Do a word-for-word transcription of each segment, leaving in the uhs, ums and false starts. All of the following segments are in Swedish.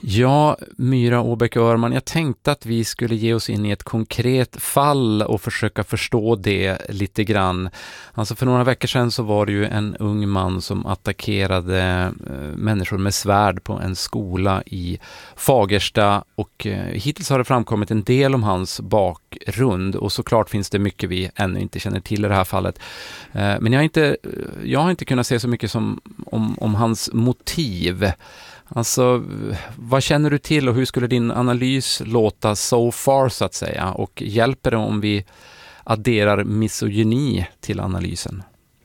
Ja, Myra Åbäck-Öhrman, jag tänkte att vi skulle ge oss in i ett konkret fall och försöka förstå det lite grann. Alltså för några veckor sedan så var det ju en ung man som attackerade eh, människor med svärd på en skola i Fagersta, och eh, hittills har det framkommit en del om hans bakgrund, och såklart finns det mycket vi ännu inte känner till i det här fallet. Eh, men jag har inte, jag har inte kunnat se så mycket som, om, om hans motiv. Alltså, vad känner du till och hur skulle din analys låta so far så att säga, och hjälper det om vi adderar misogyni till analysen?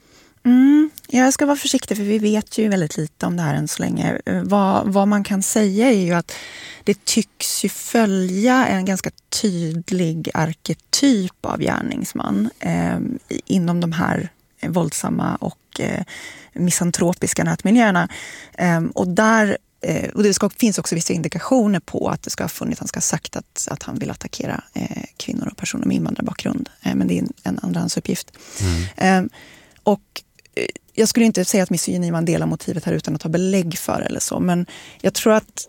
Mm, jag ska vara försiktig för vi vet ju väldigt lite om det här än så länge. Vad, vad man kan säga är ju att det tycks ju följa en ganska tydlig arketyp av gärningsman eh, inom de här våldsamma och eh, misantropiska nätmiljöerna. Eh, och där Eh, och det ska, finns också vissa indikationer på att det ska ha funnits, han ska ha sagt att, att han vill attackera eh, kvinnor och personer med invandrarbakgrund. Eh, men det är en, en andrahandsuppgift. Mm. Eh, och eh, jag skulle inte säga att misogyni var en del av motivet här utan att ha belägg för eller så. Men jag tror att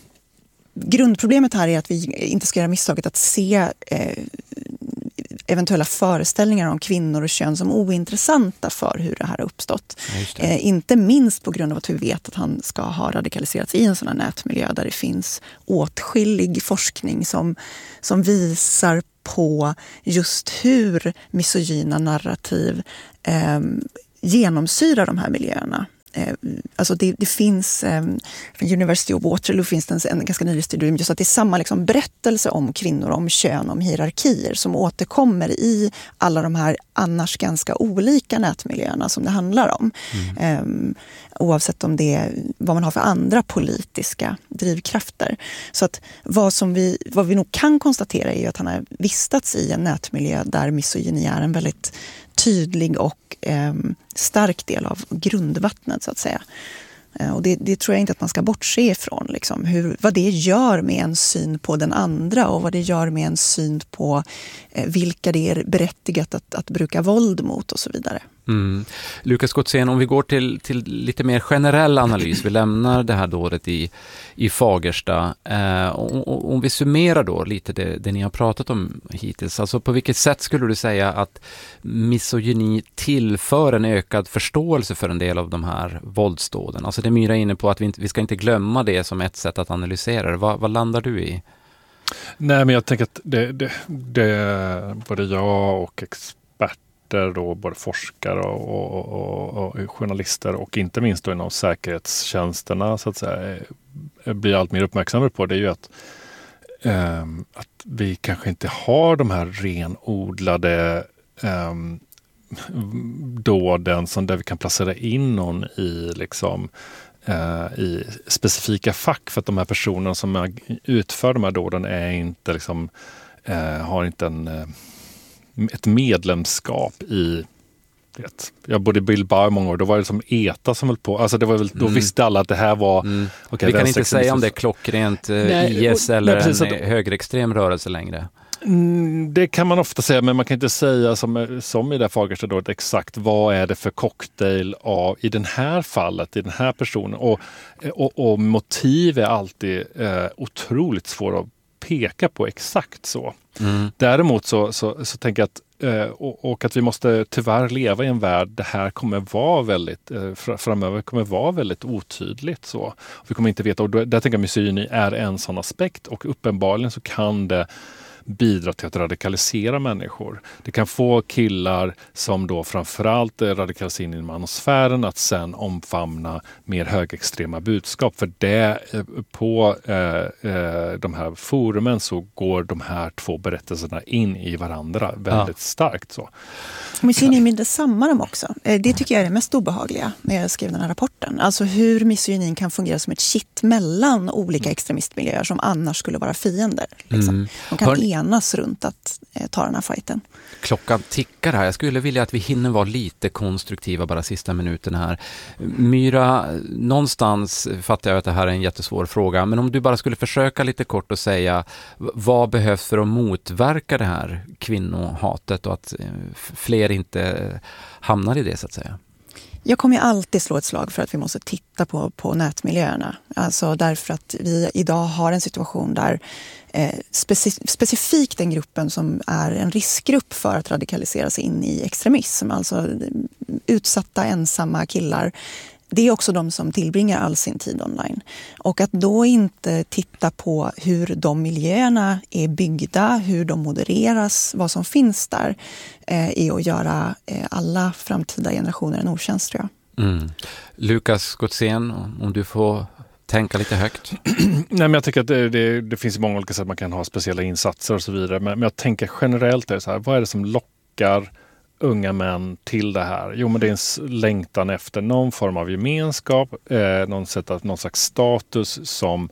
grundproblemet här är att vi inte ska göra misstaget att se eh, eventuella föreställningar om kvinnor och kön som ointressanta för hur det här har uppstått. Eh, inte minst på grund av att vi vet att han ska ha radikaliserats i en sån här nätmiljö där det finns åtskillig forskning som, som visar på just hur misogyna narrativ eh, genomsyrar de här miljöerna. Alltså det, det finns, från University of Waterloo finns det en, en ganska ny studie just att det är samma liksom berättelse om kvinnor, om kön, om hierarkier som återkommer i alla de här annars ganska olika nätmiljöerna som det handlar om. Mm. Um, oavsett om det är vad man har för andra politiska drivkrafter. Så att vad, som vi, vad vi nog kan konstatera är ju att han har vistats i en nätmiljö där misogyni är en väldigt tydlig och eh, stark del av grundvattnet så att säga. Eh, och det, det tror jag inte att man ska bortse ifrån. Liksom, hur, vad det gör med en syn på den andra och vad det gör med en syn på eh, vilka det är berättigat att, att bruka våld mot och så vidare. Mm. Lukas Gotzén, om vi går till, till lite mer generell analys, vi lämnar det här dådet i, i Fagersta, eh, och, och, om vi summerar då lite det, det ni har pratat om hittills, alltså på vilket sätt skulle du säga att misogyni tillför en ökad förståelse för en del av de här våldsdåden? Alltså det Myra är inne på att vi, inte, vi ska inte glömma det som ett sätt att analysera det. Vad, vad landar du i? Nej, men jag tänker att det, det, det både jag och experter då, både forskare och, och, och, och journalister och inte minst då inom säkerhetstjänsterna så att säga blir allt mer uppmärksamma på, det är ju att, eh, att vi kanske inte har de här renodlade eh, dåden som där vi kan placera in någon i liksom eh, i specifika fack, för att de här personerna som utför de här dåden är inte liksom eh, har inte en ett medlemskap i, vet, jag bodde i Bilbao många år, då var det som ETA som höll på, alltså det var väl, då mm. visste alla att det här var mm. okay, vi kan inte säga om det är klockrent nej, I S eller nej, precis, en att, högerextrem rörelse längre. Mm, det kan man ofta säga, men man kan inte säga som, som i det Fagersta då, exakt vad är det för cocktail av i den här fallet, i den här personen, och, och, och motiv är alltid eh, otroligt svårt att peka på exakt så. Mm. Däremot så, så, så tänker jag att eh, och, och att vi måste tyvärr leva i en värld det här kommer vara väldigt eh, framöver kommer vara väldigt otydligt så. Vi kommer inte veta, och då, där tänker jag misogyni är en sån aspekt, och uppenbarligen så kan det bidra till att radikalisera människor. Det kan få killar som då framförallt radikaliseras in i manosfären att sen omfamna mer högextrema budskap. För det på eh, eh, de här forumen så går de här två berättelserna in i varandra väldigt ja. starkt så. Misogyni är detsamma dem också. Det tycker jag är det mest obehagliga när jag skrev den här rapporten. Alltså hur misogynin kan fungera som ett kitt mellan olika extremistmiljöer som annars skulle vara fiender. Liksom. Mm. De kan Hör... enas runt att eh, ta den här fighten. Klockan tickar här. Jag skulle vilja att vi hinner vara lite konstruktiva bara sista minuten här. Myra, någonstans fattar jag att det här är en jättesvår fråga, men om du bara skulle försöka lite kort och säga vad behövs för att motverka det här kvinnohatet och att fler inte hamnar i det så att säga? Jag kommer ju alltid slå ett slag för att vi måste titta på, på nätmiljöerna. Alltså därför att vi idag har en situation där eh, speci- specifikt den gruppen som är en riskgrupp för att radikaliseras in i extremism, alltså utsatta ensamma killar. Det är också de som tillbringar all sin tid online. Och att då inte titta på hur de miljöerna är byggda, hur de modereras, vad som finns där, eh, är att göra eh, alla framtida generationer en otjänst, tror jag. Mm. Lukas Gotzén, om du får tänka lite högt. Nej, men jag tycker att det, det, det finns många olika sätt man kan ha speciella insatser och så vidare. Men, men jag tänker generellt är det så här, vad är det som lockar unga män till det här? Jo, men det är en längtan efter någon form av gemenskap, eh, någon, sätt att, någon slags status som,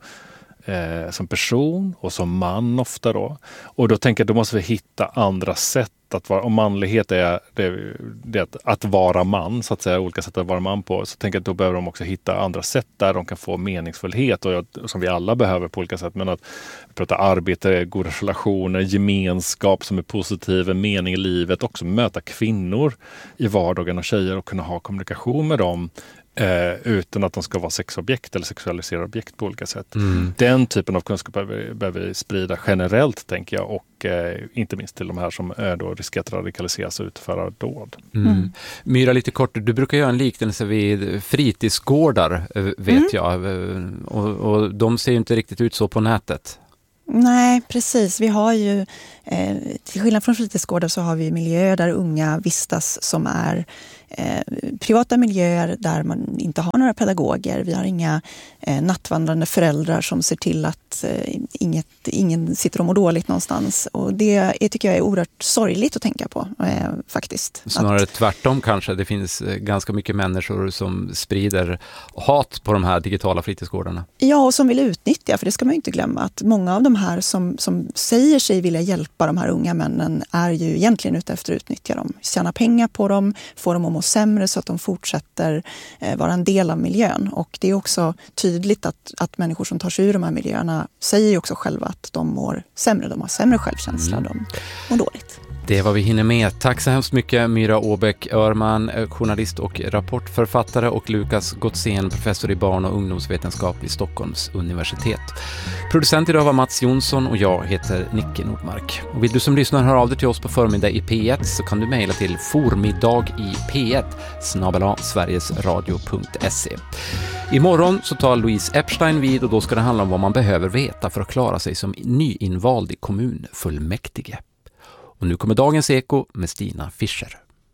eh, som person och som man ofta då. Och då tänker jag, då måste vi hitta andra sätt att vara, om manlighet är, det, det att, att vara man, så att säga, olika sätt att vara man på, så tänker jag att då behöver de också hitta andra sätt där de kan få meningsfullhet, och jag, som vi alla behöver på olika sätt, men att prata arbete, goda relationer, gemenskap som är positiv, en mening i livet, också möta kvinnor i vardagen och tjejer och kunna ha kommunikation med dem Eh, utan att de ska vara sexobjekt eller sexualiserade objekt på olika sätt. Mm. Den typen av kunskap behöver vi, behöver vi sprida generellt, tänker jag, och eh, inte minst till de här som är då riskerar att radikaliseras och utföra dåd. Mm. Mm. Myra, lite kort, du brukar göra en liknelse vid fritidsgårdar, vet mm. jag, och, och de ser ju inte riktigt ut så på nätet. Nej, precis. Vi har ju, eh, till skillnad från fritidsgårdar så har vi miljöer där unga vistas som är eh, privata miljöer där man inte har några pedagoger. Vi har inga eh, nattvandrande föräldrar som ser till att eh, inget, ingen sitter och mår dåligt någonstans. Och det är, tycker jag är oerhört sorgligt att tänka på, eh, faktiskt. Snarare att, tvärtom kanske. Det finns ganska mycket människor som sprider hat på de här digitala fritidsgårdarna. Ja, och som vill utnyttja, för det ska man ju inte glömma, att många av de här som, som säger sig vilja hjälpa de här unga männen är ju egentligen ute efter att utnyttja dem. Tjäna pengar på dem, få dem att må sämre så att de fortsätter eh, vara en del av miljön. Och det är också tydligt att, att människor som tar sig ur de här miljöerna säger ju också själva att de mår sämre, de har sämre självkänsla, mm. de mår dåligt. Det var vi hinner med. Tack så hemskt mycket Myra Åbäck-Örman, journalist och rapportförfattare, och Lukas Gotzén, professor i barn- och ungdomsvetenskap vid Stockholms universitet. Producent idag var Mats Jonsson och jag heter Nicke Nordmark. Och vill du som lyssnar höra av dig till oss på förmiddag i P ett så kan du mejla till formiddag i p ett snabel-a sverigesradio punkt se. Imorgon så tar Louise Epstein vid, och då ska det handla om vad man behöver veta för att klara sig som nyinvald i kommunfullmäktige. Och nu kommer dagens Eko med Stina Fischer.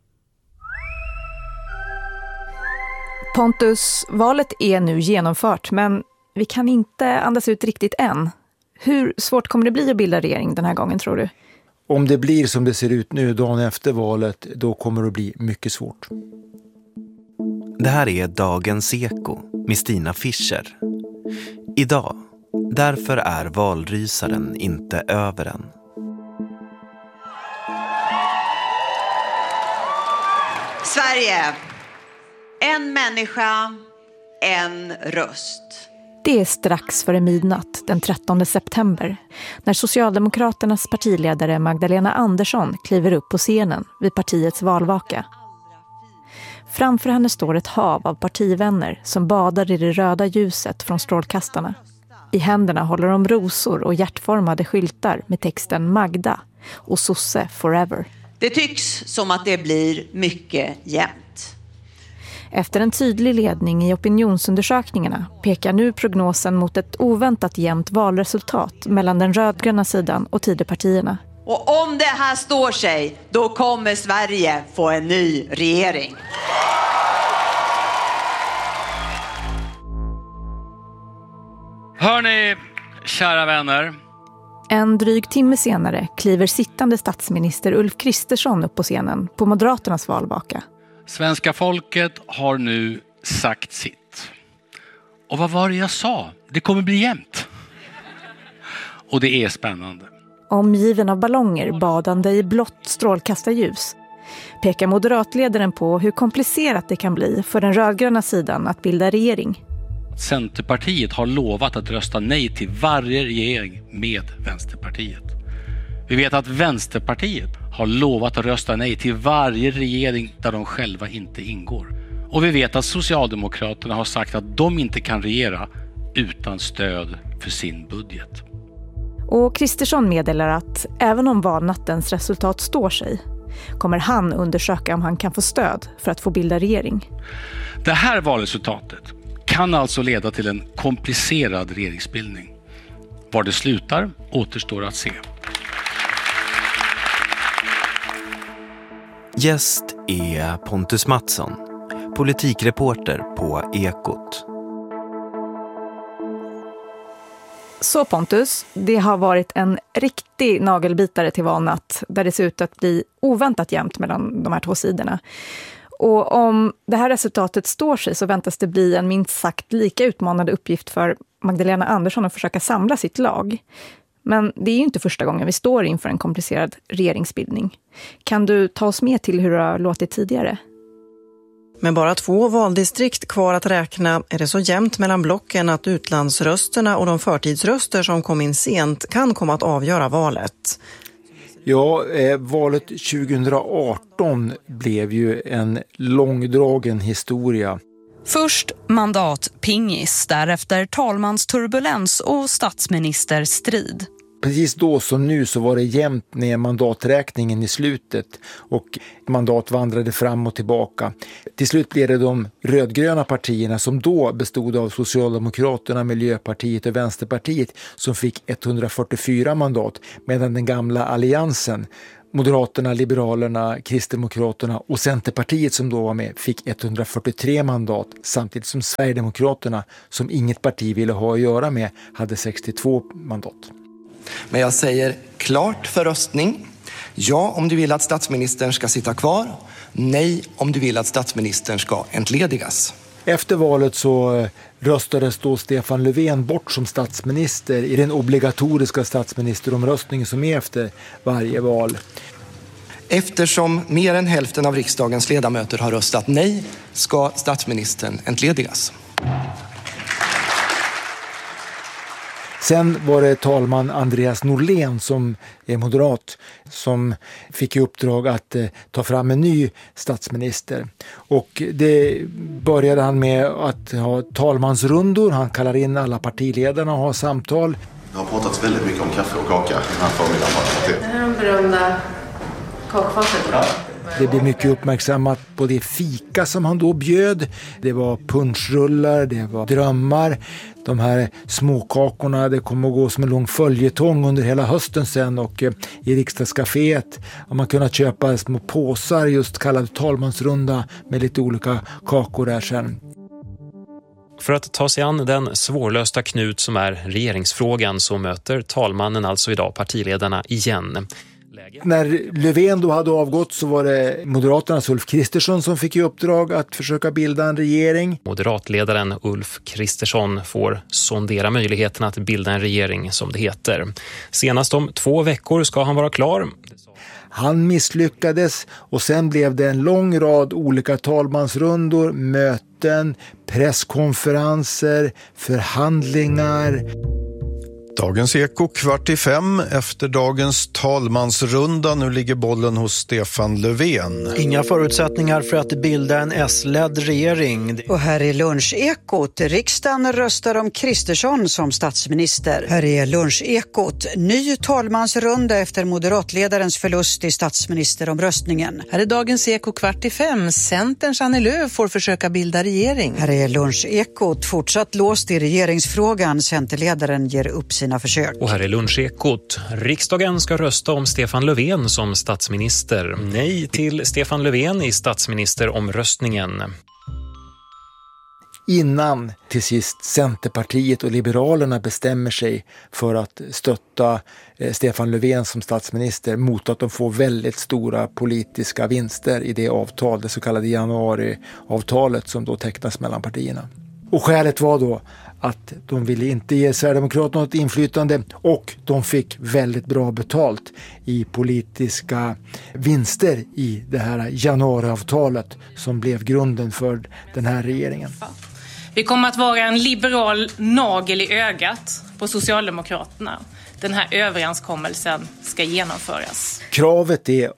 Pontus, valet är nu genomfört, men vi kan inte andas ut riktigt än. Hur svårt kommer det bli att bilda regering den här gången, tror du? Om det blir som det ser ut nu dagen efter valet, då kommer det att bli mycket svårt. Det här är dagens Eko med Stina Fischer. Idag, därför är valrysaren inte över än. Sverige. En människa, en röst. Det är strax före midnatt den trettonde september när Socialdemokraternas partiledare Magdalena Andersson kliver upp på scenen vid partiets valvaka. Framför henne står ett hav av partivänner som badar i det röda ljuset från strålkastarna. I händerna håller de rosor och hjärtformade skyltar med texten Magda och Sosse Forever. Det tycks som att det blir mycket jämnt. Efter en tydlig ledning i opinionsundersökningarna pekar nu prognosen mot ett oväntat jämnt valresultat mellan den rödgröna sidan och Tidöpartierna. Och om det här står sig, då kommer Sverige få en ny regering. Hörrni, kära vänner. En dryg timme senare kliver sittande statsminister Ulf Kristersson upp på scenen på Moderaternas valvaka. Svenska folket har nu sagt sitt. Och vad var det jag sa? Det kommer bli jämnt. Och det är spännande. Omgiven av ballonger badande i blått strålkastarljus pekar moderatledaren på hur komplicerat det kan bli för den rödgröna sidan att bilda regering. Centerpartiet har lovat att rösta nej till varje regering med Vänsterpartiet. Vi vet att Vänsterpartiet har lovat att rösta nej till varje regering där de själva inte ingår. Och vi vet att Socialdemokraterna har sagt att de inte kan regera utan stöd för sin budget. Och Kristersson meddelar att även om valnattens resultat står sig kommer han undersöka om han kan få stöd för att få bilda regering. Det här valresultatet kan alltså leda till en komplicerad regeringsbildning. Var det slutar återstår att se. Gäst är Pontus Mattsson, politikreporter på Ekot. Så Pontus, det har varit en riktig nagelbitare till valnatt där det ser ut att bli oväntat jämnt mellan de här två sidorna. Och om det här resultatet står sig så väntas det bli en minst sagt lika utmanande uppgift för Magdalena Andersson att försöka samla sitt lag. Men det är ju inte första gången vi står inför en komplicerad regeringsbildning. Kan du ta oss med till hur det har låtit tidigare? Med bara två valdistrikt kvar att räkna är det så jämnt mellan blocken att utlandsrösterna och de förtidsröster som kom in sent kan komma att avgöra valet. Ja, eh, valet tjugohundraarton blev ju en långdragen historia. Först mandatpingis, därefter talmansturbulens och statsministerstrid. Precis då som nu så var det jämnt med mandaträkningen i slutet och mandat vandrade fram och tillbaka. Till slut blev det de rödgröna partierna som då bestod av Socialdemokraterna, Miljöpartiet och Vänsterpartiet som fick etthundrafyrtiofyra mandat, medan den gamla alliansen, Moderaterna, Liberalerna, Kristdemokraterna och Centerpartiet som då var med fick etthundrafyrtiotre mandat, samtidigt som Sverigedemokraterna, som inget parti ville ha att göra med, hade sextiotvå mandat. Men jag säger klart för röstning. Ja, om du vill att statsministern ska sitta kvar. Nej, om du vill att statsministern ska entledigas. Efter valet så röstades då Stefan Löfven bort som statsminister i den obligatoriska statsministeromröstningen som är efter varje val. Eftersom mer än hälften av riksdagens ledamöter har röstat nej ska statsministern entledigas. Sen var det talman Andreas Norlén som är moderat som fick i uppdrag att eh, ta fram en ny statsminister. Och det började han med att ha talmansrundor. Han kallar in alla partiledarna och har samtal. Det har pratats väldigt mycket om kaffe och kaka den här förmiddagen. Det här är de berömda kakfasen. Ja. Det blev mycket uppmärksammat på det fika som han då bjöd. Det var punschrullar, det var drömmar. De här småkakorna, det kommer att gå som en lång följetong under hela hösten sen. Och eh, i riksdagscaféet har man kunnat köpa små påsar, just kallade talmansrunda, med lite olika kakor där sen. För att ta sig an den svårlösta knut som är regeringsfrågan så möter talmannen alltså idag partiledarna igen. När Löfven då hade avgått så var det Moderaternas Ulf Kristersson som fick i uppdrag att försöka bilda en regering. Moderatledaren Ulf Kristersson får sondera möjligheten att bilda en regering som det heter. Senast om två veckor ska han vara klar. Han misslyckades och sen blev det en lång rad olika talmansrundor, möten, presskonferenser, förhandlingar. Dagens Eko kvart i fem efter dagens talmansrunda. Nu ligger bollen hos Stefan Löfven. Inga förutsättningar för att bilda en S-ledd regering. Och här är lunchekot. Riksdagen röstar om Kristersson som statsminister. Här är lunchekot. Ny talmansrunda efter moderatledarens förlust i statsministeromröstningen. Här är dagens Eko kvart i fem. Centerns Annie Lööf får försöka bilda regering. Här är lunchekot. Fortsatt låst i regeringsfrågan. Centerledaren ger upp sina försök. Och här är lunchekot. Riksdagen ska rösta om Stefan Löfven som statsminister. Nej till Stefan Löfven i statsministeromröstningen. Innan till sist Centerpartiet och Liberalerna bestämmer sig för att stötta eh, Stefan Löfven som statsminister mot att de får väldigt stora politiska vinster i det avtal, det så kallade januariavtalet som då tecknas mellan partierna. Och skälet var då att de ville inte ge Sverigedemokraterna något inflytande och de fick väldigt bra betalt i politiska vinster i det här januariavtalet som blev grunden för den här regeringen. Vi kommer att vara en liberal nagel i ögat på Socialdemokraterna. Den här överenskommelsen ska genomföras. Kravet är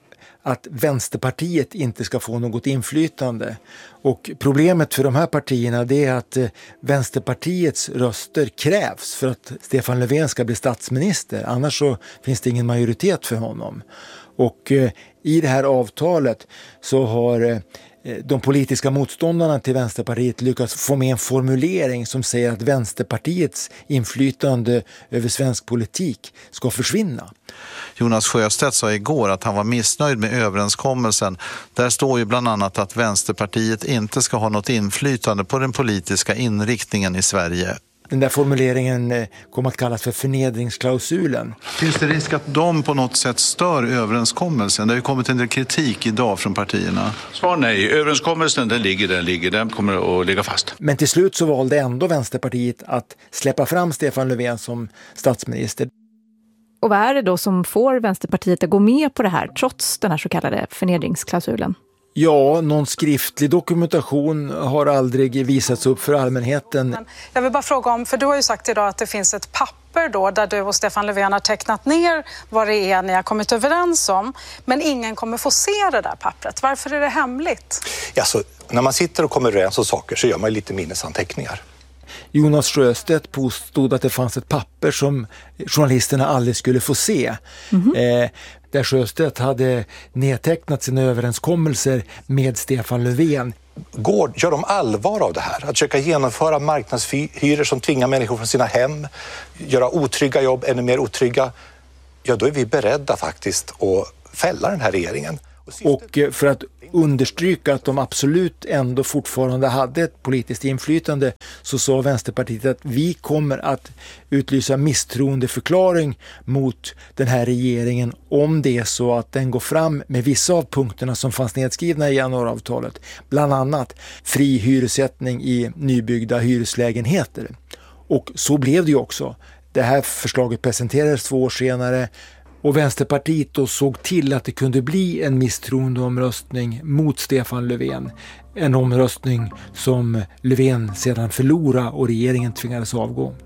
att Vänsterpartiet inte ska få något inflytande. Och problemet för de här partierna det är att Vänsterpartiets röster krävs för att Stefan Löfven ska bli statsminister. Annars så finns det ingen majoritet för honom. Och i det här avtalet så har de politiska motståndarna till Vänsterpartiet lyckats få med en formulering som säger att Vänsterpartiets inflytande över svensk politik ska försvinna. Jonas Sjöstedt sa igår att han var missnöjd med överenskommelsen. Där står ju bland annat att Vänsterpartiet inte ska ha något inflytande på den politiska inriktningen i Sverige. Den där formuleringen kom att kallas för förnedringsklausulen. Finns det risk att de på något sätt stör överenskommelsen? Det har ju kommit en del kritik idag från partierna. Svar nej. Överenskommelsen den ligger, den ligger, den kommer att ligga fast. Men till slut så valde ändå Vänsterpartiet att släppa fram Stefan Löfven som statsminister. Och vad är det då som får Vänsterpartiet att gå med på det här trots den här så kallade förnedringsklausulen? Ja, någon skriftlig dokumentation har aldrig visats upp för allmänheten. Jag vill bara fråga om, för du har ju sagt idag att det finns ett papper då där du och Stefan Löfven har tecknat ner vad det är ni har kommit överens om. Men ingen kommer få se det där pappret. Varför är det hemligt? Ja, så, när man sitter och kommer överens om saker så gör man lite minnesanteckningar. Jonas Sjöstedt påstod att det fanns ett papper som journalisterna aldrig skulle få se. Mm-hmm. Eh, där Sjöstedt hade nedtecknat sina överenskommelser med Stefan Löfven. Går, gör de allvar av det här? Att försöka genomföra marknadshyror som tvingar människor från sina hem, göra otrygga jobb ännu mer otrygga, ja då är vi beredda faktiskt att fälla den här regeringen. Och för att understryka att de absolut ändå fortfarande hade ett politiskt inflytande så sa Vänsterpartiet att vi kommer att utlysa misstroendeförklaring mot den här regeringen om det är så att den går fram med vissa av punkterna som fanns nedskrivna i januariavtalet. Bland annat fri hyressättning i nybyggda hyreslägenheter. Och så blev det ju också. Det här förslaget presenterades två år senare. Och Vänsterpartiet då såg till att det kunde bli en misstroendeomröstning mot Stefan Löfven. En omröstning som Löfven sedan förlorade och regeringen tvingades avgå.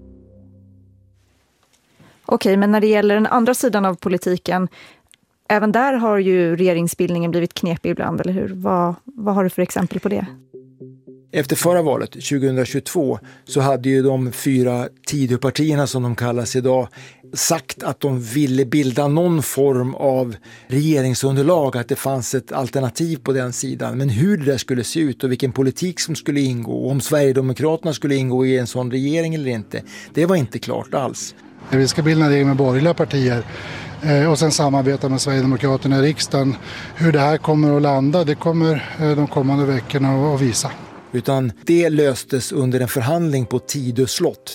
Okej, men när det gäller den andra sidan av politiken, även där har ju regeringsbildningen blivit knepig ibland, eller hur? Vad, vad har du för exempel på det? Efter förra valet, tjugohundratjugotvå, så hade ju de fyra Tidöpartierna som de kallas idag sagt att de ville bilda någon form av regeringsunderlag, att det fanns ett alternativ på den sidan. Men hur det där skulle se ut och vilken politik som skulle ingå och om Sverigedemokraterna skulle ingå i en sån regering eller inte, det var inte klart alls. Vi ska bilda en regering med borgerliga partier och sen samarbeta med Sverigedemokraterna i riksdagen. Hur det här kommer att landa, det kommer de kommande veckorna att visa. Utan det löstes under en förhandling på Tidö slott.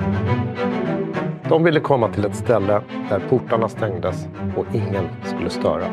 De ville komma till ett ställe där portarna stängdes och ingen skulle störa.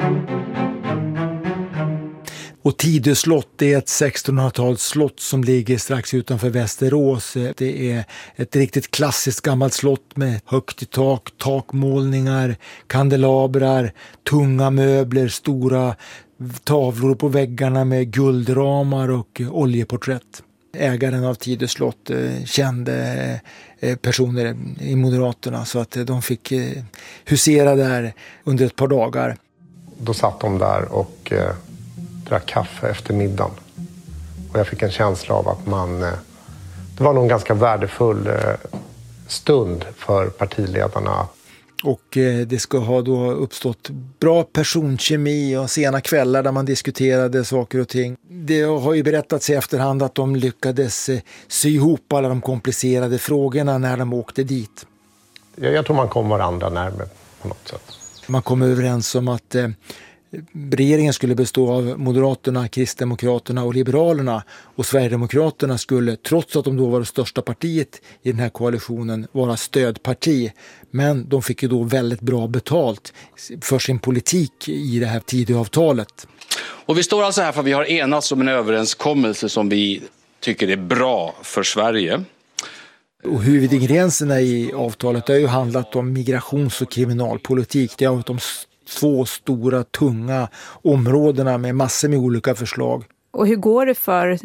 Och Tidö slott är ett sextonhundratals slott som ligger strax utanför Västerås. Det är ett riktigt klassiskt gammalt slott med högt i tak, takmålningar, kandelabrar, tunga möbler, stora tavlor på väggarna med guldramar och oljeporträtt. Ägaren av Tidö slott kände personer i Moderaterna så att de fick husera där under ett par dagar. Då satt de där och eh, drack kaffe efter middagen. Och jag fick en känsla av att man... Eh, det var nog en ganska värdefull eh, stund för partiledarna. Och eh, det ska ha då uppstått bra personkemi och sena kvällar där man diskuterade saker och ting. Det har ju berättats i efterhand att de lyckades eh, sy ihop alla de komplicerade frågorna när de åkte dit. Jag, jag tror man kom varandra närmare på något sätt. Man kom överens om att eh, regeringen skulle bestå av Moderaterna, Kristdemokraterna och Liberalerna, och Sverigedemokraterna skulle, trots att de då var det största partiet i den här koalitionen, vara stödparti. Men de fick ju då väldigt bra betalt för sin politik i det här Tidöavtalet. Och vi står alltså här för att vi har enats om en överenskommelse som vi tycker är bra för Sverige. Och huvudingredienserna i avtalet har ju handlat om migrations- och kriminalpolitik. Det har varit de två stora, tunga områdena med massor med olika förslag. Och hur går det för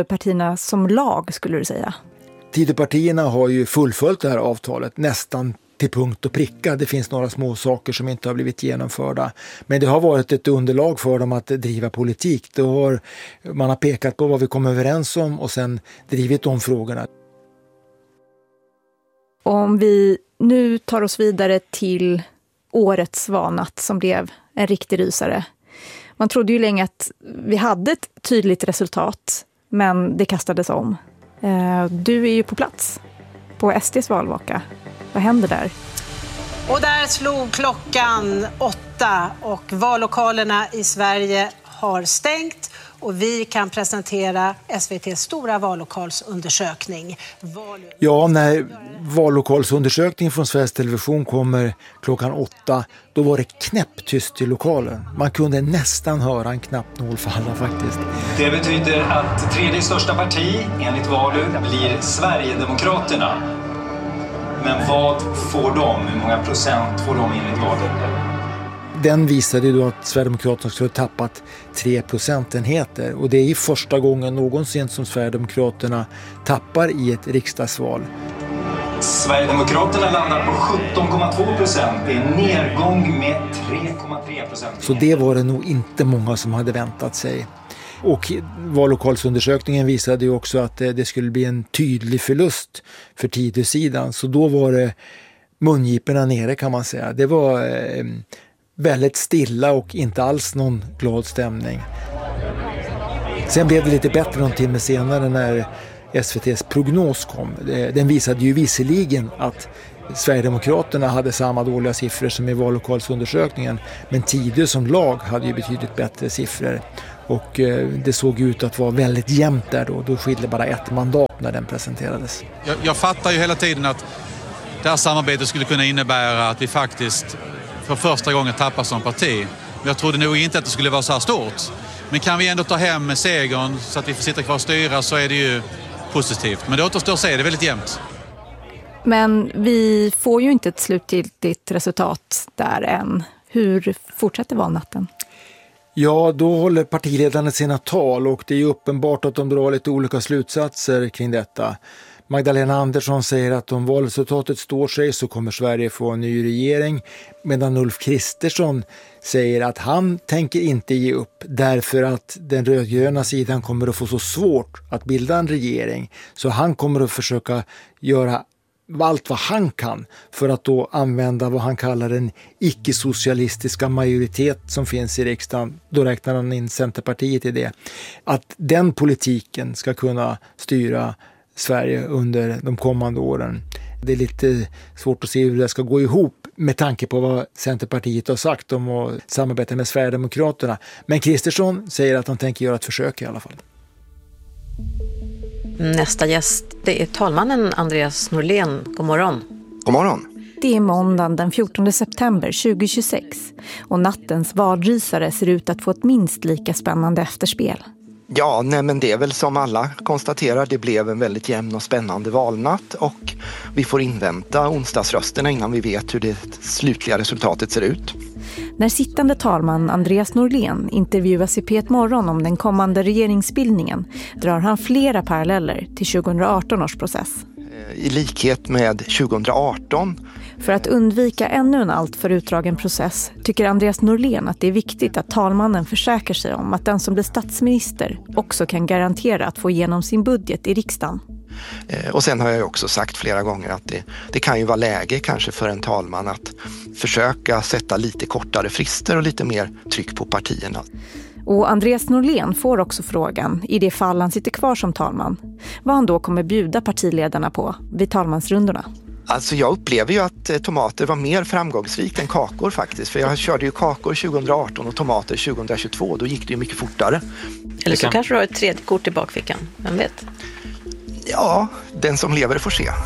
Tidöpartierna som lag, skulle du säga? Tidöpartierna har ju fullföljt det här avtalet nästan till punkt och pricka. Det finns några små saker som inte har blivit genomförda. Men det har varit ett underlag för dem att driva politik. Det har, man har pekat på vad vi kom överens om och sen drivit de frågorna. Om vi nu tar oss vidare till årets valnatt som blev en riktig rysare. Man trodde ju länge att vi hade ett tydligt resultat, men det kastades om. Du är ju på plats på S D:s valvaka. Vad händer där? Och där slog klockan åtta och vallokalerna i Sverige har stängt och vi kan presentera S V T:s stora vallokalsundersökning. Val... Ja, när vallokalsundersökningen från Sveriges Television kommer klockan åtta, då var det knäpptyst i lokalen. Man kunde nästan höra en knappnål falla faktiskt. Det betyder att tredje största parti enligt valet blir Sverigedemokraterna. Men vad får de? Hur många procent får de enligt valet? Den visade då att Sverigedemokraterna skulle ha tappat tre procentenheter. Och det är ju första gången någonsin som Sverigedemokraterna tappar i ett riksdagsval. Sverigedemokraterna landar på sjutton komma två procent. Det är en nedgång med tre komma tre procent. Så det var det nog inte många som hade väntat sig. Och vallokalsundersökningen visade ju också att det skulle bli en tydlig förlust för Tidösidan. Så då var det mungiporna nere kan man säga. Det var eh, väldigt stilla och inte alls någon glad stämning. Sen blev det lite bättre någon timme senare när S V T:s prognos kom. Den visade ju visserligen att Sverigedemokraterna hade samma dåliga siffror som i vallokalsundersökningen, men Tidö som lag hade ju betydligt bättre siffror. Och eh, det såg ut att vara väldigt jämnt där då. Då skilde bara ett mandat när den presenterades. Jag, jag fattar ju hela tiden att det här samarbetet skulle kunna innebära att vi faktiskt för första gången tappar som parti. Men jag trodde nog inte att det skulle vara så här stort. Men kan vi ändå ta hem med segern så att vi får sitta kvar och styra, så är det ju positivt. Men det återstår att se, det är väldigt jämnt. Men vi får ju inte ett slutgiltigt resultat där än. Hur fortsätter valnatten? Ja, då håller partiledarna sina tal och det är ju uppenbart att de drar lite olika slutsatser kring detta. Magdalena Andersson säger att om valresultatet står sig så kommer Sverige få en ny regering, medan Ulf Kristersson säger att han tänker inte ge upp därför att den rödgröna sidan kommer att få så svårt att bilda en regering, så han kommer att försöka göra allt vad han kan för att då använda vad han kallar den icke-socialistiska majoritet som finns i riksdagen. Då räknar han in Centerpartiet i det. Att den politiken ska kunna styra Sverige under de kommande åren. Det är lite svårt att se hur det ska gå ihop med tanke på vad Centerpartiet har sagt om att samarbeta med Sverigedemokraterna. Men Kristersson säger att han tänker göra ett försök i alla fall. Nästa gäst, det är talmannen Andreas Norlén. God morgon. God morgon. Det är måndagen den fjortonde september tjugohundratjugosex och nattens valrysare ser ut att få ett minst lika spännande efterspel. Ja, nej, men det är väl som alla konstaterar, det blev en väldigt jämn och spännande valnatt och vi får invänta onsdagsrösterna innan vi vet hur det slutliga resultatet ser ut. När sittande talman Andreas Norlén intervjuas i P ett Morgon om den kommande regeringsbildningen drar han flera paralleller till tjugohundraarton års process. I likhet med tjugohundraarton. För att undvika ännu en alltför utdragen process tycker Andreas Norlén att det är viktigt att talmannen försäkrar sig om att den som blir statsminister också kan garantera att få igenom sin budget i riksdagen. Och sen har jag också sagt flera gånger att det, det kan ju vara läge kanske för en talman att försöka sätta lite kortare frister och lite mer tryck på partierna. Och Andreas Norlén får också frågan, i det fall han sitter kvar som talman, vad han då kommer bjuda partiledarna på vid talmansrundorna. Alltså jag upplever ju att eh, tomater var mer framgångsrikt än kakor faktiskt. För jag körde ju kakor tjugohundraarton och tomater tjugohundratjugotvå. Då gick det ju mycket fortare. Eller så kan... kanske du har ett tredje kort i bakfickan, vem vet? Ja, den som lever får se.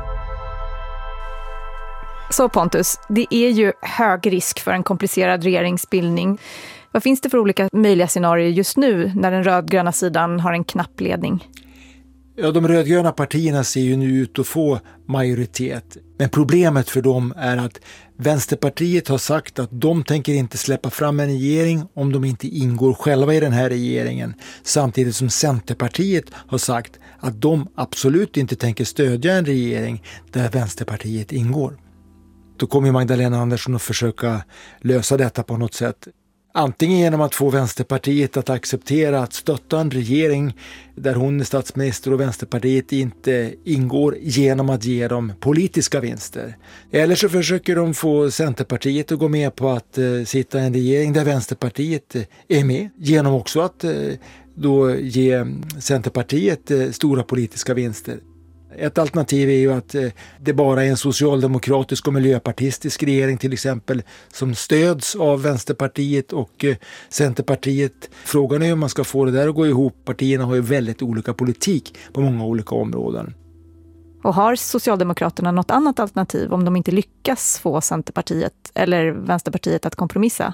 Så Pontus, det är ju hög risk för en komplicerad regeringsbildning. Vad finns det för olika möjliga scenarier just nu när den rödgröna sidan har en knapp ledning? Ja, de rödgröna partierna ser ju nu ut att få majoritet. Men problemet för dem är att Vänsterpartiet har sagt att de tänker inte släppa fram en regering om de inte ingår själva i den här regeringen. Samtidigt som Centerpartiet har sagt att de absolut inte tänker stödja en regering där Vänsterpartiet ingår. Då kommer Magdalena Andersson att försöka lösa detta på något sätt. Antingen genom att få Vänsterpartiet att acceptera att stötta en regering där hon är statsminister och Vänsterpartiet inte ingår, genom att ge dem politiska vinster. Eller så försöker de få Centerpartiet att gå med på att eh, sitta i en regering där Vänsterpartiet eh, är med, genom också att eh, då ge Centerpartiet eh, stora politiska vinster. Ett alternativ är ju att eh, det bara är en socialdemokratisk och miljöpartistisk regering till exempel som stöds av Vänsterpartiet och eh, Centerpartiet. Frågan är hur man ska få det där att gå ihop. Partierna har ju väldigt olika politik på många olika områden. Och har Socialdemokraterna något annat alternativ om de inte lyckas få Centerpartiet eller Vänsterpartiet att kompromissa?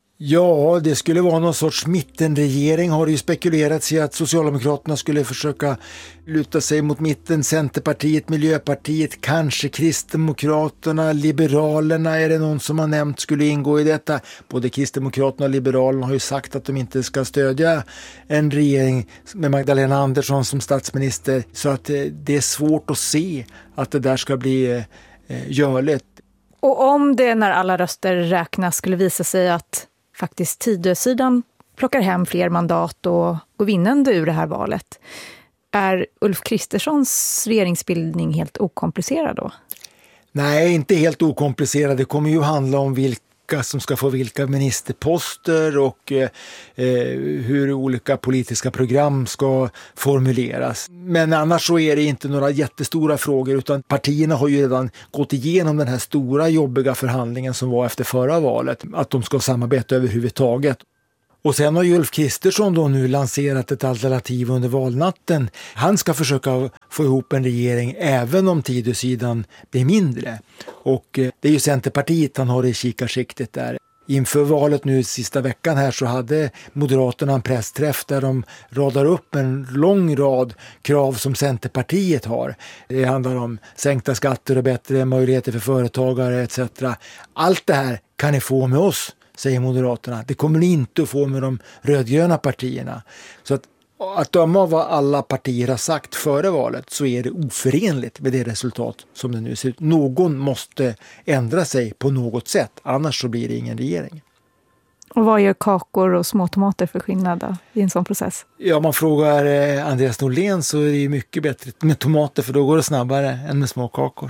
Ja, det skulle vara någon sorts mittenregering, har det ju spekulerats i att Socialdemokraterna skulle försöka luta sig mot mitten, Centerpartiet, Miljöpartiet, kanske Kristdemokraterna, Liberalerna är det någon som har nämnt skulle ingå i detta. Både Kristdemokraterna och Liberalerna har ju sagt att de inte ska stödja en regering med Magdalena Andersson som statsminister, så att det är svårt att se att det där ska bli eh, görligt. Och om det när alla röster räknas skulle visa sig att faktiskt Tidösidan plockar hem fler mandat och går vinnande ur det här valet, är Ulf Kristerssons regeringsbildning helt okomplicerad då? Nej, inte helt okomplicerad. Det kommer ju handla om vilka som ska få vilka ministerposter och eh, hur olika politiska program ska formuleras. Men annars så är det inte några jättestora frågor, utan partierna har ju redan gått igenom den här stora jobbiga förhandlingen som var efter förra valet, att de ska samarbeta överhuvudtaget. Och sen har ju Ulf Kristersson då nu lanserat ett alternativ under valnatten. Han ska försöka få ihop en regering även om Tidösidan blir mindre. Och det är ju Centerpartiet han har i kikarsiktet där. Inför valet nu sista veckan här så hade Moderaterna en pressträff där de radar upp en lång rad krav som Centerpartiet har. Det handlar om sänkta skatter och bättre möjligheter för företagare et cetera. Allt det här kan ni få med oss, säger Moderaterna. Det kommer ni inte att få med de rödgröna partierna. Så att, att döma av vad alla partier har sagt före valet så är det oförenligt med det resultat som det nu ser ut. Någon måste ändra sig på något sätt, annars så blir det ingen regering. Och vad gör kakor och småtomater för skillnad då, i en sån process? Ja, om man frågar eh, Andreas Norlén så är det mycket bättre med tomater, för då går det snabbare än med små kakor.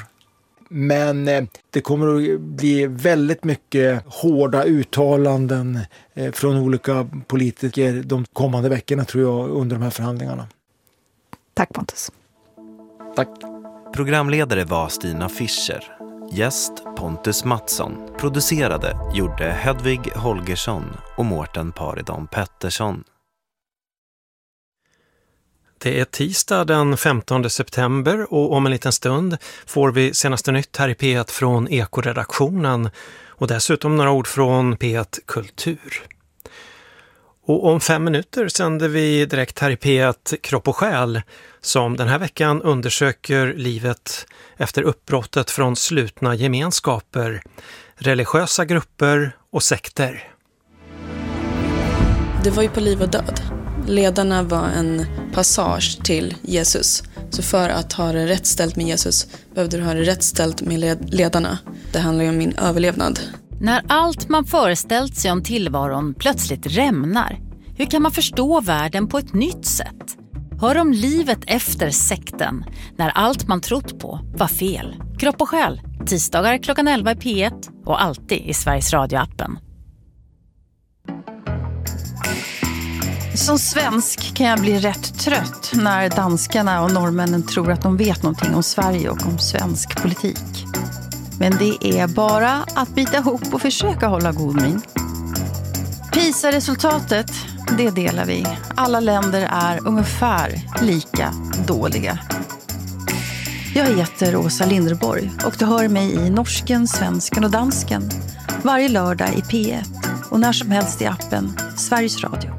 Men eh, det kommer att bli väldigt mycket hårda uttalanden eh, från olika politiker de kommande veckorna, tror jag, under de här förhandlingarna. Tack Pontus. Tack. Programledare var Stina Fischer. Gäst Pontus Mattsson. Producerade gjorde Hedvig Holgersson och Mårten Paridon Pettersson. Det är tisdag den femtonde september och om en liten stund får vi senaste nytt här i P ett från Eko-redaktionen och dessutom några ord från P ett Kultur. Och om fem minuter sänder vi direkt här i P ett Kropp och själ som den här veckan undersöker livet efter uppbrottet från slutna gemenskaper, religiösa grupper och sekter. Det var ju på liv och död. Ledarna var en passage till Jesus. Så för att ha det rätt ställt med Jesus behövde du ha det rätt ställt med ledarna. Det handlar ju om min överlevnad. När allt man föreställt sig om tillvaron plötsligt rämnar, hur kan man förstå världen på ett nytt sätt? Hör om livet efter sekten, när allt man trott på var fel. Kropp och själ, tisdagar klockan elva i P ett och alltid i Sveriges Radio-appen. Som svensk kan jag bli rätt trött när danskarna och norrmännen tror att de vet någonting om Sverige och om svensk politik. Men det är bara att bita ihop och försöka hålla god min. PISA-resultatet, det delar vi. Alla länder är ungefär lika dåliga. Jag heter Åsa Linderborg och du hör mig i norsken, svensken och dansken. Varje lördag i P ett och när som helst i appen Sveriges Radio.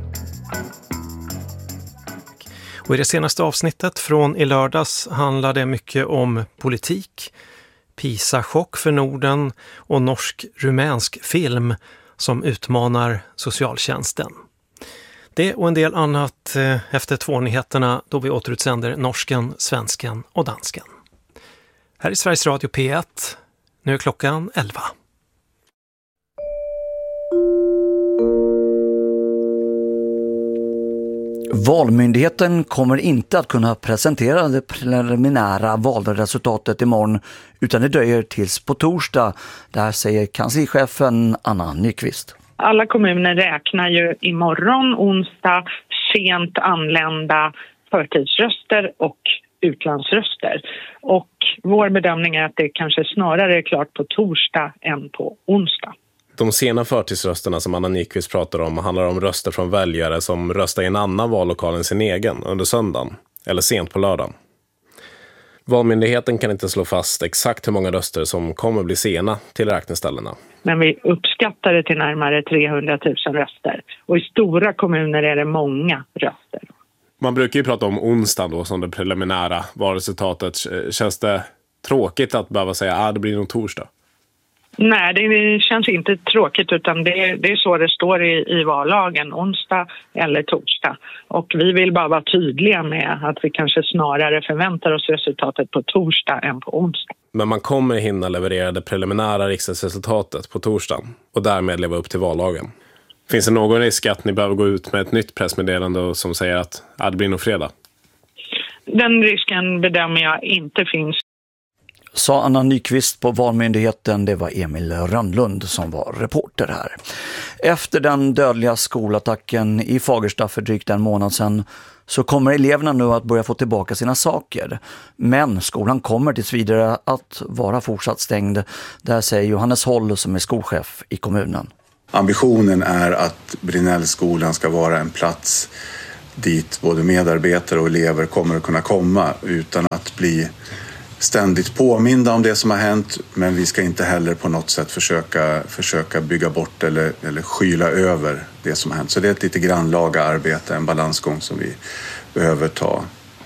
Och i det senaste avsnittet från i lördags handlar det mycket om politik, PISA-chock för Norden och norsk-rumänsk film som utmanar socialtjänsten. Det och en del annat efter två nyheterna då vi återutsänder norsken, svensken och dansken. Här i Sveriges Radio P ett, Nu är klockan elva. Valmyndigheten kommer inte att kunna presentera det preliminära valresultatet imorgon utan det dröjer tills på torsdag. Det här säger kanslichefen Anna Nyqvist. Alla kommuner räknar ju imorgon, onsdag, sent anlända förtidsröster och utlandsröster. Och vår bedömning är att det kanske snarare är klart på torsdag än på onsdag. De sena förtidsrösterna som Anna Nyqvist pratar om handlar om röster från väljare som röstar i en annan vallokal än sin egen under söndagen eller sent på lördagen. Valmyndigheten kan inte slå fast exakt hur många röster som kommer bli sena till räkneställena. Men vi uppskattar det till närmare trehundratusen röster. Och i stora kommuner är det många röster. Man brukar ju prata om onsdag då som det preliminära valresultatet. Känns det tråkigt att behöva säga att ah, det blir nog torsdag? Nej, det känns inte tråkigt utan det, det är så det står i, i vallagen, onsdag eller torsdag. Och vi vill bara vara tydliga med att vi kanske snarare förväntar oss resultatet på torsdag än på onsdag. Men man kommer hinna leverera det preliminära riksdagsresultatet på torsdag och därmed leva upp till vallagen. Finns det någon risk att ni behöver gå ut med ett nytt pressmeddelande som säger att ah, det blir nog fredag? Den risken bedömer jag inte finns. Sa Anna Nyqvist på Valmyndigheten, det var Emil Rönnlund som var reporter här. Efter den dödliga skolattacken i Fagersta för drygt en månad sedan så kommer eleverna nu att börja få tillbaka sina saker. Men skolan kommer tills vidare att vara fortsatt stängd. Där säger Johannes Holl som är skolchef i kommunen. Ambitionen är att Brinellskolan ska vara en plats dit både medarbetare och elever kommer att kunna komma utan att bli ständigt påminda om det som har hänt, men vi ska inte heller på något sätt försöka, försöka bygga bort eller, eller skyla över det som har hänt. Så det är ett lite grannlaga arbete, en balansgång som vi behöver ta,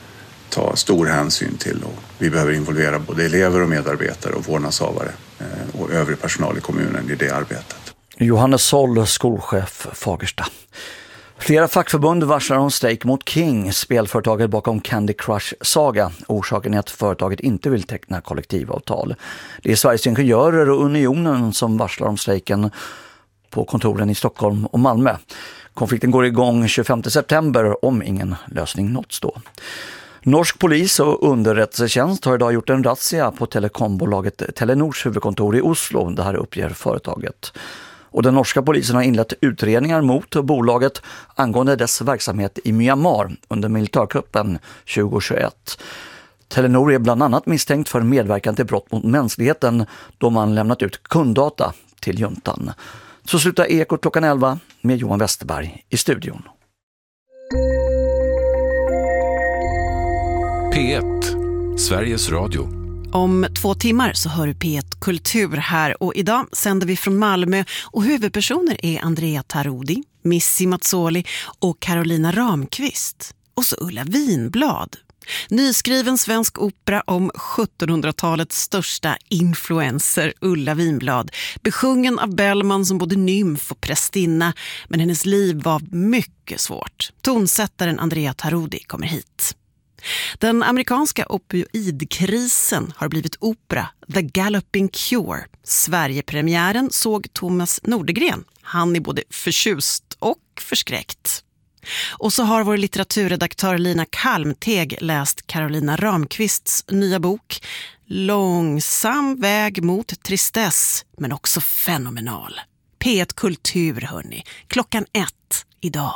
ta stor hänsyn till. Och vi behöver involvera både elever och medarbetare och vårdnadshavare och övrig personal i kommunen i det arbetet. Johannes Soll, skolchef Fagersta. Flera fackförbund varslar om strejk mot King, spelföretaget bakom Candy Crush Saga. Orsaken är att företaget inte vill teckna kollektivavtal. Det är Sveriges Ingenjörer och Unionen som varslar om strejken på kontoren i Stockholm och Malmö. Konflikten går igång tjugofemte september om ingen lösning nåtts då. Norsk polis och underrättelsetjänst har idag gjort en razzia på telekombolaget Telenors huvudkontor i Oslo. Det här uppger företaget. Och den norska polisen har inlett utredningar mot bolaget angående dess verksamhet i Myanmar under militärkuppen tjugohundratjugoett. Telenor är bland annat misstänkt för medverkan till brott mot mänskligheten då man lämnat ut kunddata till juntan. Så slutar Ekot klockan elva med Johan Westerberg i studion. P ett, Sveriges Radio. Om två timmar så hör du P ett Kultur här och idag sänder vi från Malmö och huvudpersoner är Andrea Tarodi, Missi Mazzoli och Carolina Ramqvist. Och så Ulla Vinblad. Nyskriven svensk opera om sjuttonhundratalets största influencer Ulla Vinblad. Besjungen av Bellman som både nymf och prästinna, men hennes liv var mycket svårt. Tonsättaren Andrea Tarodi kommer hit. Den amerikanska opioidkrisen har blivit opera The Galloping Cure. Sverigepremiären såg Thomas Nordegren. Han är både förtjust och förskräckt. Och så har vår litteraturredaktör Lina Kalmteg läst Carolina Ramqvists nya bok Långsam väg mot tristess, men också fenomenal. P ett Kultur, hörni. Klockan ett idag.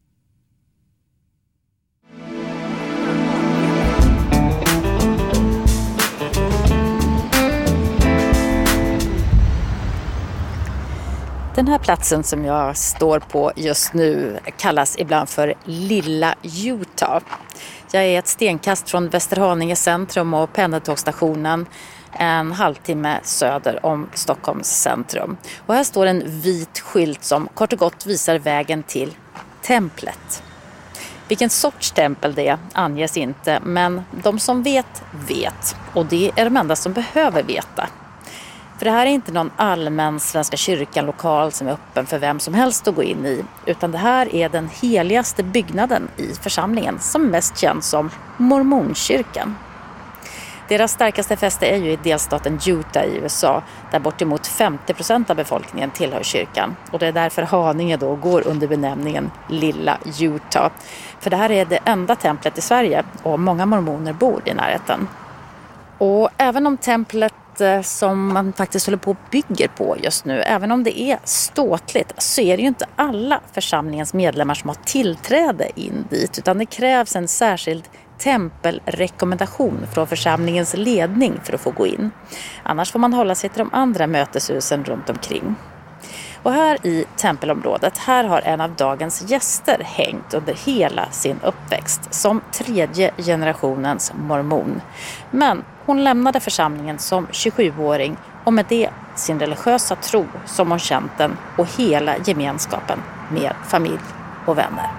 Den här platsen som jag står på just nu kallas ibland för Lilla Utah. Jag är ett stenkast från Västerhaninge centrum och pendeltågsstationen en halvtimme söder om Stockholms centrum. Och här står en vit skylt som kort och gott visar vägen till templet. Vilken sorts tempel det anges inte, men de som vet, vet. Och det är de enda som behöver veta. För det här är inte någon allmän Svenska kyrkan-lokal som är öppen för vem som helst att gå in i. Utan det här är den heligaste byggnaden i församlingen som mest känns som mormonkyrkan. Deras starkaste fäste är ju i delstaten Utah i U S A, där bortemot femtio procent av befolkningen tillhör kyrkan. Och det är därför Haninge då går under benämningen Lilla Utah. För det här är det enda templet i Sverige och många mormoner bor i närheten. Och även om templet som man faktiskt håller på och bygger på just nu, även om det är ståtligt, så är det ju inte alla församlingens medlemmar som har tillträde in dit, utan det krävs en särskild tempelrekommendation från församlingens ledning för att få gå in. Annars får man hålla sig till de andra möteshusen runt omkring. Och här i tempelområdet, här har en av dagens gäster hängt under hela sin uppväxt som tredje generationens mormon. Men hon lämnade församlingen som tjugosjuåring och med det sin religiösa tro som hon känt den och hela gemenskapen med familj och vänner.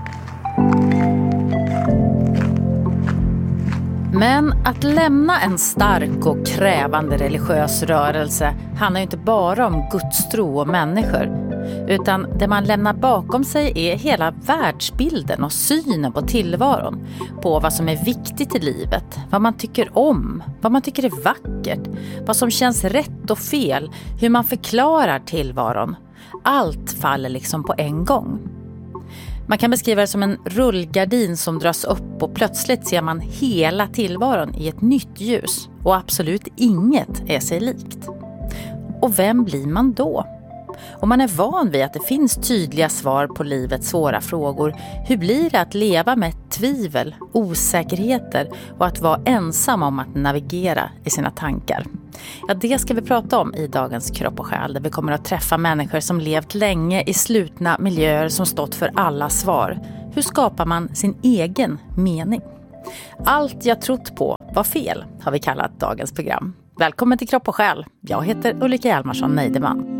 Men att lämna en stark och krävande religiös rörelse handlar ju inte bara om gudstro och människor, utan det man lämnar bakom sig är hela världsbilden och synen på tillvaron, på vad som är viktigt i livet, vad man tycker om, vad man tycker är vackert, vad som känns rätt och fel, hur man förklarar tillvaron. Allt faller liksom på en gång. Man kan beskriva det som en rullgardin som dras upp och plötsligt ser man hela tillvaron i ett nytt ljus och absolut inget är sig likt. Och vem blir man då? Om man är van vid att det finns tydliga svar på livets svåra frågor, hur blir det att leva med tvivel, osäkerheter och att vara ensam om att navigera i sina tankar? Ja, det ska vi prata om i dagens Kropp och själ, där vi kommer att träffa människor som levt länge i slutna miljöer som stått för alla svar. Hur skapar man sin egen mening? Allt jag trott på var fel, har vi kallat dagens program. Välkommen till Kropp och själ. Jag heter Ulrika Hjalmarsson Neideman.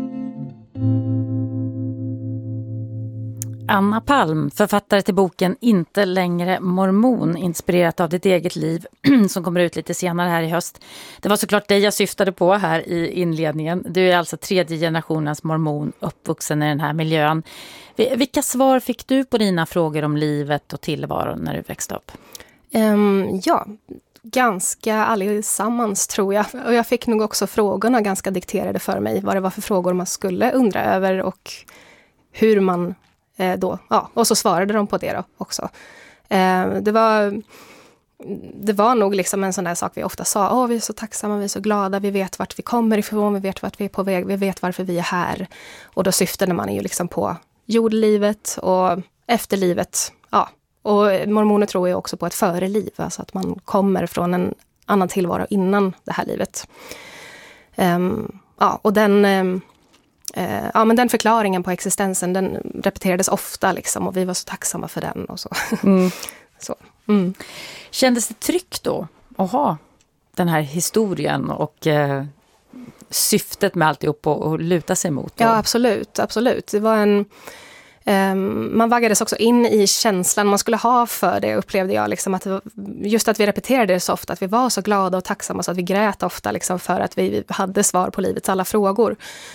Anna Palm, författare till boken Inte längre mormon, inspirerat av ditt eget liv, som kommer ut lite senare här i höst. Det var såklart dig jag syftade på här i inledningen. Du är alltså tredje generationens mormon, uppvuxen i den här miljön. Vilka svar fick du på dina frågor om livet och tillvaron när du växte upp? Um, ja, ganska allesammans tror jag. Och jag fick nog också frågorna ganska dikterade för mig. Vad det var för frågor man skulle undra över och hur man då, ja, och så svarade de på det då också. Eh, det var det var nog liksom en sån där sak vi ofta sa. Åh, vi är så tacksamma, vi är så glada, vi vet vart vi kommer ifrån, vi vet vart vi är på väg, vi vet varför vi är här. Och då syftade man ju liksom på jordlivet och efterlivet. Ja, och mormoner tror ju också på ett föreliv, alltså att man kommer från en annan tillvaro innan det här livet. Eh, ja, och den eh, Ja, men den förklaringen på existensen, den repeterades ofta liksom, och vi var så tacksamma för den och så. Mm. så. Mm. Kändes det tryggt då att ha den här historien och eh, syftet med alltihop och, och luta sig mot? Då? Ja, absolut, absolut. Det var en eh, man vaggades också in i känslan man skulle ha för det, upplevde jag liksom, att det var, just att vi repeterade det så ofta, att vi var så glada och tacksamma så att vi grät ofta liksom, för att vi hade svar på livets alla frågor.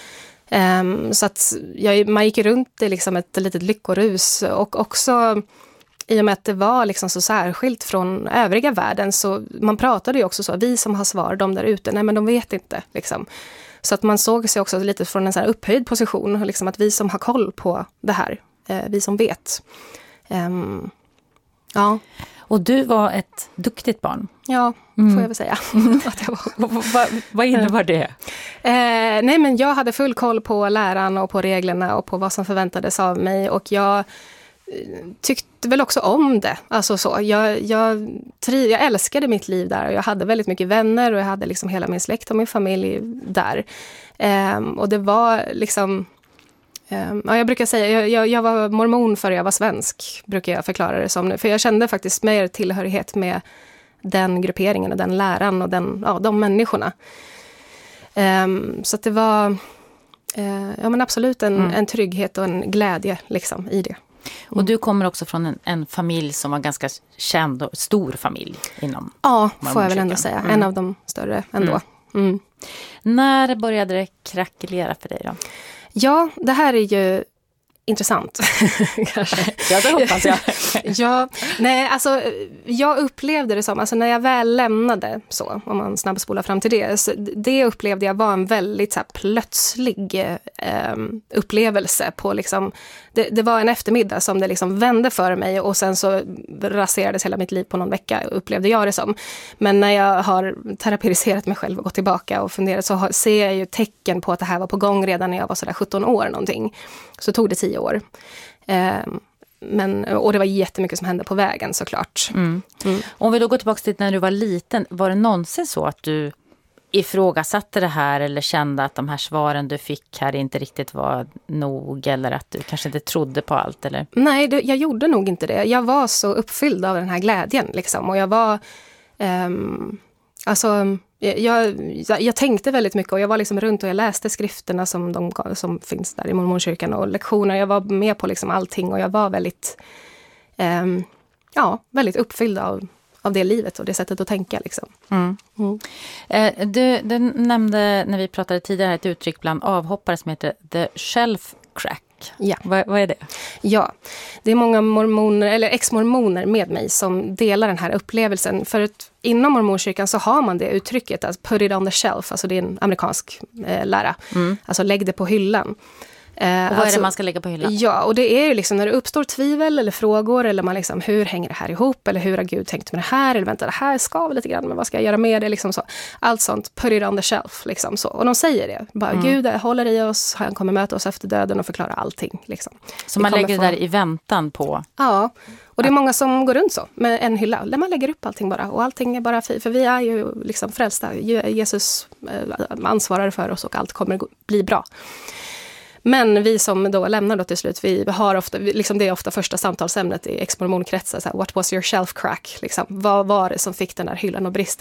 Um, så att jag, man gick runt i liksom ett litet lyckorus, och också i och med att det var liksom så särskilt från övriga världen, så man pratade ju också så, vi som har svar, de där ute, nej men de vet inte liksom. Så att man såg sig också lite från en så här upphöjd position, liksom, att vi som har koll på det här, eh, vi som vet. Um, ja. Och du var ett duktigt barn. Ja, får mm. jag väl säga. att jag var. vad, vad innebar det? Eh, nej, men jag hade full koll på läran och på reglerna och på vad som förväntades av mig. Och jag eh, tyckte väl också om det. Alltså så. Jag, jag, tri- jag älskade mitt liv där. Och jag hade väldigt mycket vänner och jag hade liksom hela min släkt och min familj där. Eh, och det var liksom... Ja, jag brukar säga, jag, jag, jag var mormon för jag var svensk, brukar jag förklara det som nu. För jag kände faktiskt mer tillhörighet med den grupperingen och den läran och den, ja, de människorna. Um, så att det var uh, ja, men absolut en, mm. en trygghet och en glädje liksom, i det. Mm. Och du kommer också från en, en familj som var ganska känd och stor familj inom Ja, får jag väl ändå säga. Mm. En av de större ändå. Mm. Mm. När började det krackelera för dig då? Ja, det här är ju intressant. Kanske. Ja, det hoppas jag. ja, nej, alltså, jag upplevde det som, alltså när jag väl lämnade så, om man snabbspolar fram till det, så det upplevde jag var en väldigt så här, plötslig eh, upplevelse på liksom, det, det var en eftermiddag som det liksom vände för mig och sen så raserades hela mitt liv på någon vecka, upplevde jag det som. Men när jag har terapiserat mig själv och gått tillbaka och funderat så har, ser jag ju tecken på att det här var på gång redan när jag var sådär sjutton år någonting. Så tog det tio år. Eh, men, och det var jättemycket som hände på vägen såklart. Mm. Mm. Om vi då går tillbaka till när du var liten, var det någonsin så att du ifrågasatte det här eller kände att de här svaren du fick här inte riktigt var nog eller att du kanske inte trodde på allt? Eller? Nej, det, jag gjorde nog inte det. Jag var så uppfylld av den här glädjen liksom, och jag var ehm, alltså jag, jag, jag tänkte väldigt mycket och jag var liksom runt och jag läste skrifterna som, de, som finns där i mormonkyrkan och lektioner. Jag var med på liksom allting och jag var väldigt ehm, ja, väldigt uppfylld av av det livet och det sättet att tänka liksom. Mm. Mm. Eh, du, du nämnde när vi pratade tidigare ett uttryck bland avhoppare som heter the shelf crack. Ja. Vad, vad är det? Ja, det är många mormoner eller ex-mormoner med mig som delar den här upplevelsen. För att inom mormonkyrkan så har man det uttrycket att put it on the shelf, alltså det är en amerikansk eh, lära. Mm. Alltså lägg det på hyllan. Eh, och vad alltså, är det man ska lägga på hyllan? Ja, och det är ju liksom när det uppstår tvivel eller frågor eller man liksom, hur hänger det här ihop eller hur har Gud tänkt med det här eller vänta, det här skaver lite grann men vad ska jag göra med det liksom så. Allt sånt, put it on the shelf liksom så. Och de säger det, bara mm. Gud håller i oss, han kommer möta oss efter döden och förklara allting liksom. Så man lägger det där i väntan på? Ja, och det är många som går runt så med en hylla där man lägger upp allting bara och allting är bara fint, för vi är ju liksom frälsta, Jesus ansvarar för oss och allt kommer bli bra. Men vi som då lämnar då till slut, vi har ofta, liksom det är ofta första samtalsämnet i ex-mormonkretsar, så här, what was your shelf crack? Liksom, vad var det som fick den där hyllan att brista?